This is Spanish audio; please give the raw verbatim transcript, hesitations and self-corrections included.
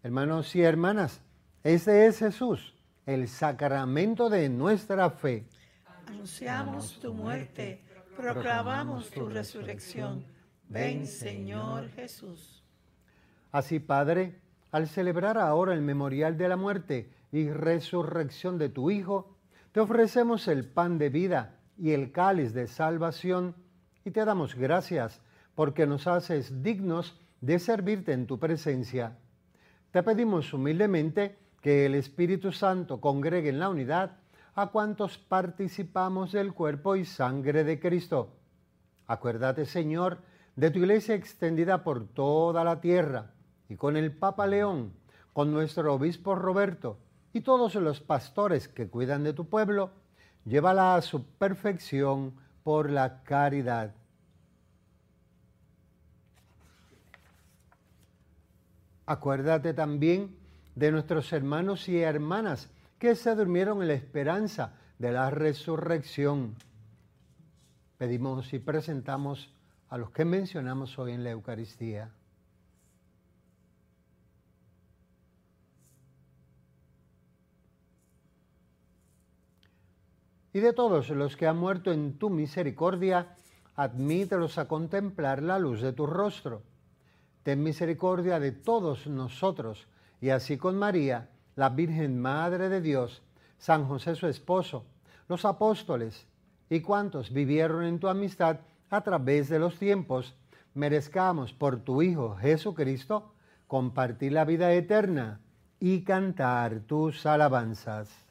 Hermanos y hermanas, este es Jesús, el sacramento de nuestra fe. Anunciamos tu muerte, proclamamos tu resurrección. Ven, Señor Jesús. Así, Padre, al celebrar ahora el memorial de la muerte y resurrección de tu Hijo, te ofrecemos el pan de vida y el cáliz de salvación y te damos gracias porque nos haces dignos de servirte en tu presencia. Te pedimos humildemente que el Espíritu Santo congregue en la unidad a cuantos participamos del cuerpo y sangre de Cristo. Acuérdate, Señor, de tu iglesia extendida por toda la tierra, y con el Papa León, con nuestro obispo Roberto, y todos los pastores que cuidan de tu pueblo, llévala a su perfección por la caridad. Acuérdate también de nuestros hermanos y hermanas que se durmieron en la esperanza de la resurrección. Pedimos y presentamos a los que mencionamos hoy en la Eucaristía. Y de todos los que han muerto en tu misericordia, admítelos a contemplar la luz de tu rostro. Ten misericordia de todos nosotros, y así con María, la Virgen Madre de Dios, San José su esposo, los apóstoles y cuantos vivieron en tu amistad a través de los tiempos, merezcamos por tu Hijo Jesucristo compartir la vida eterna y cantar tus alabanzas.